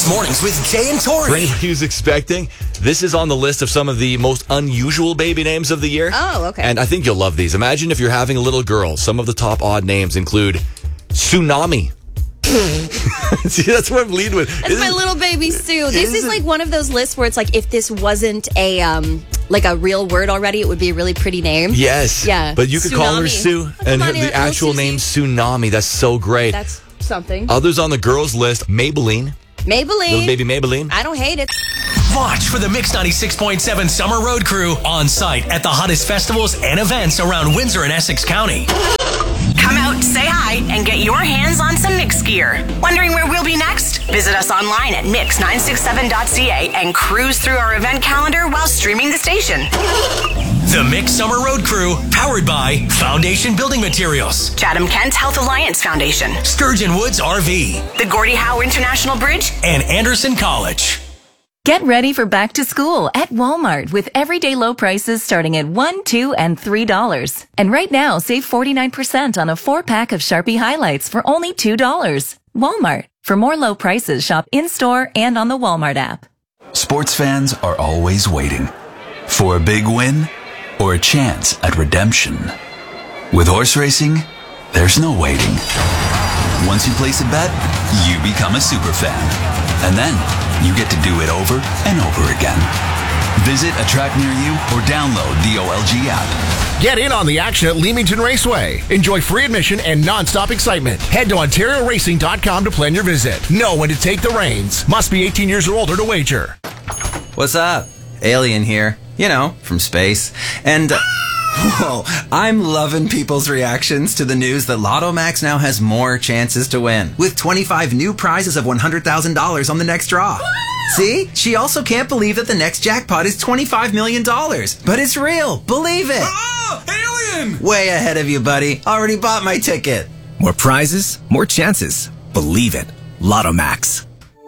Mixed Mornings with Jay and Tori. For anybody who's expecting, this is on the list of some of the most unusual baby names of the year. Oh, okay. And I think you'll love these. Imagine if you're having a little girl. Some of the top odd names include Tsunami. See, that's what I'm leading with. That's my little baby Sue. This is like one of those lists where it's like, if this wasn't a like a real word already, it would be a really pretty name. Yes. Yeah. But you could call her Sue, and the actual name Tsunami. That's so great. That's something. Others on the girls' list, Maybelline. Little baby Maybelline. I don't hate it. Watch for the Mix 96.7 Summer Road Crew on site at the hottest festivals and events around Windsor and Essex County. Come out, say hi, and get your hands on some Mix gear. Wondering where we'll be next? Visit us online at mix967.ca and cruise through our event calendar while streaming the station. The Mix Summer Road Crew, powered by Foundation Building Materials, Chatham Kent Health Alliance Foundation, Sturgeon Woods RV, the Gordie Howe International Bridge, and Anderson College. Get ready for back to school at Walmart with everyday low prices starting at $1, $2, and $3. And right now, save 49% on a 4-pack of Sharpie highlights for only $2. Walmart. For more low prices, shop in-store and on the Walmart app. Sports fans are always waiting for a big win or a chance at redemption. With horse racing, there's no waiting. Once you place a bet, you become a super fan. And then you get to do it over and over again. Visit a track near you or download the OLG app. Get in on the action at Leamington Raceway. Enjoy free admission and non-stop excitement. Head to OntarioRacing.com to plan your visit. Know when to take the reins. Must be 18 years or older to wager. What's up? Alien here. You know, from space. And... whoa, I'm loving people's reactions to the news that Lotto Max now has more chances to win, with 25 new prizes of $100,000 on the next draw. See? She also can't believe that the next jackpot is $25 million. But it's real. Believe it. Oh, alien! Way ahead of you, buddy. Already bought my ticket. More prizes, more chances. Believe it. Lotto Max.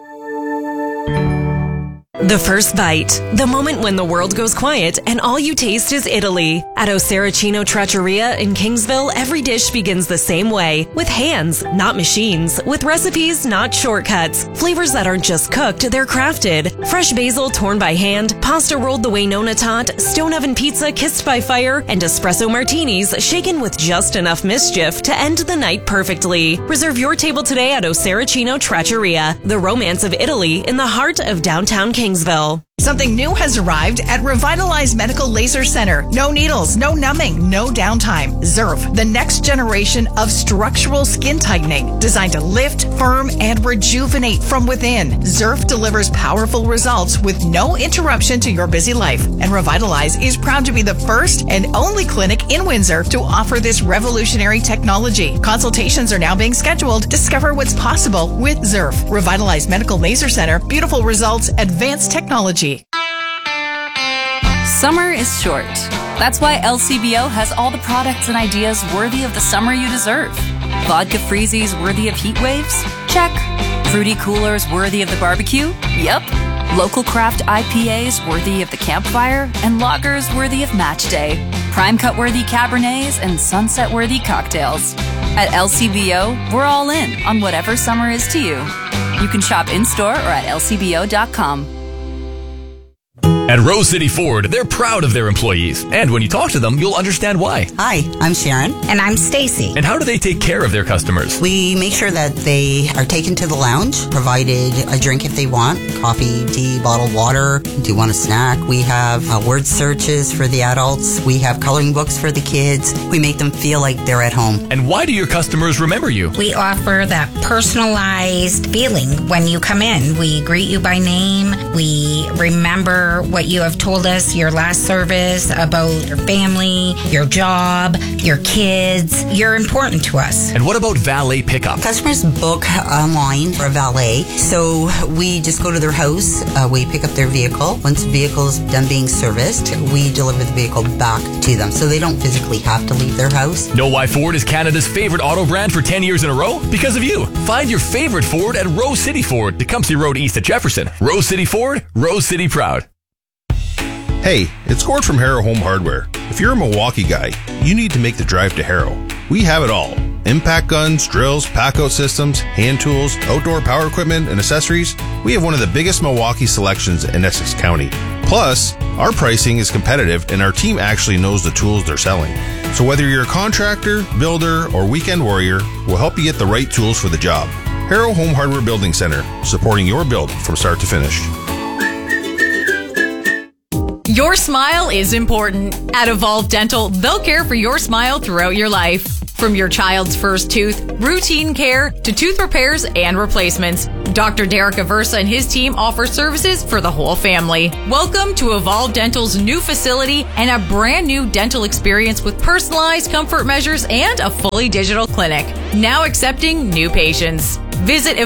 The first bite. The moment when the world goes quiet and all you taste is Italy. At O Saracino Trattoria in Kingsville, every dish begins the same way. With hands, not machines. With recipes, not shortcuts. Flavors that aren't just cooked, they're crafted. Fresh basil torn by hand, pasta rolled the way Nonna taught, stone oven pizza kissed by fire, and espresso martinis shaken with just enough mischief to end the night perfectly. Reserve your table today at O Saracino Trattoria, the romance of Italy in the heart of downtown Kingsville. Something new has arrived at Revitalized Medical Laser Center. No needles, no numbing, no downtime. Zerf, the next generation of structural skin tightening, designed to lift, firm, and rejuvenate from within. Zerf delivers powerful results with no interruption to your busy life. And Revitalize is proud to be the first and only clinic in Windsor to offer this revolutionary technology. Consultations are now being scheduled. Discover what's possible with Zerf. Revitalized Medical Laser Center. Beautiful results, advanced technology. Summer is short. That's why LCBO has all the products and ideas worthy of the summer you deserve. Vodka freezies worthy of heat waves? Check. Fruity coolers worthy of the barbecue? Yep. Local craft IPAs worthy of the campfire? And lagers worthy of match day. Prime cut worthy Cabernets and sunset worthy cocktails. At LCBO, we're all in on whatever summer is to you. You can shop in-store or at lcbo.com. At Rose City Ford, they're proud of their employees. And when you talk to them, you'll understand why. Hi, I'm Sharon. And I'm Stacy. And how do they take care of their customers? We make sure that they are taken to the lounge, provided a drink if they want, coffee, tea, bottled water. Do you want a snack? We have word searches for the adults. We have coloring books for the kids. We make them feel like they're at home. And why do your customers remember you? We offer that personalized feeling when you come in. We greet you by name. We remember what you have told us, your last service, about your family, your job, your kids. You're important to us. And what about valet pickup? Customers book online for a valet, so we just go to their house, we pick up their vehicle. Once the vehicle is done being serviced, we deliver the vehicle back to them, so they don't physically have to leave their house. Know why Ford is Canada's favorite auto brand for 10 years in a row? Because of you. Find your favorite Ford at Rose City Ford, Tecumseh Road East at Jefferson. Rose City Ford, Rose City proud. Hey, it's Gord from Harrow Home Hardware. If you're a Milwaukee guy, you need to make the drive to Harrow. We have it all. impact guns, drills, pack-out systems, hand tools, outdoor power equipment, and accessories, we have one of the biggest Milwaukee selections in Essex County. Plus, our pricing is competitive and our team actually knows the tools they're selling. So whether you're a contractor, builder, or weekend warrior, we'll help you get the right tools for the job. Harrow Home Hardware Building Center, supporting your build from start to finish. Your smile is important. At Evolve Dental, they'll care for your smile throughout your life. From your child's first tooth, routine care, to tooth repairs and replacements, Dr. Derek Aversa and his team offer services for the whole family. Welcome to Evolve Dental's new facility and a brand new dental experience with personalized comfort measures and a fully digital clinic. Now accepting new patients. Visit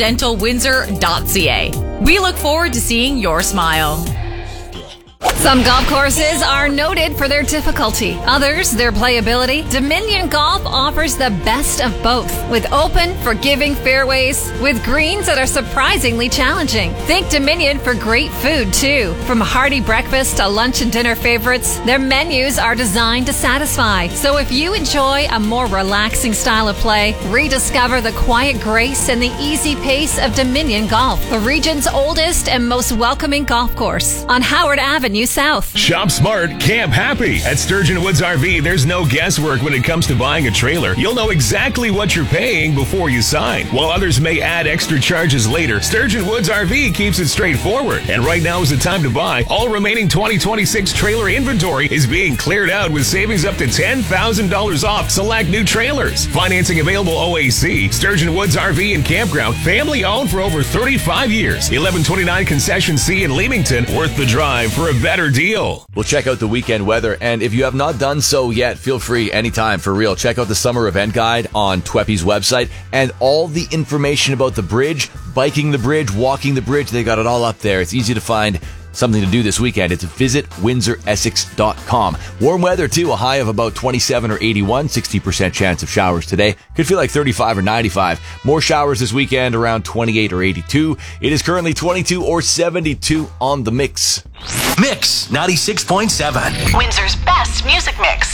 evolvedentalwindsor.ca. We look forward to seeing your smile. Some golf courses are noted for their difficulty, others their playability. Dominion Golf offers the best of both, with open, forgiving fairways with greens that are surprisingly challenging. Think Dominion for great food, too. From hearty breakfast to lunch and dinner favorites, their menus are designed to satisfy. So if you enjoy a more relaxing style of play, rediscover the quiet grace and the easy pace of Dominion Golf, the region's oldest and most welcoming golf course on Howard Avenue South. Shop smart, camp happy. At Sturgeon Woods RV, there's no guesswork when it comes to buying a trailer. You'll know exactly what you're paying before you sign. While others may add extra charges later, Sturgeon Woods RV keeps it straightforward. And right now is the time to buy. All remaining 2026 trailer inventory is being cleared out with savings up to $10,000 off select new trailers. Financing available OAC. Sturgeon Woods RV and Campground, family owned for over 35 years. 1129 Concession C in Leamington, worth the drive for a better deal. We'll check out the weekend weather, and if you have not done so yet, feel free anytime, for real. Check out the summer event guide on TWEPI's website, and all the information about the bridge, biking the bridge, walking the bridge, they got it all up there. It's easy to find something to do this weekend. It's visitwindsoressex.com. Warm weather too, a high of about 27 or 81, 60% chance of showers today. Could feel like 35 or 95. More showers this weekend, around 28 or 82. It is currently 22 or 72 on the Mix. Mix 96.7. Windsor's best music mix.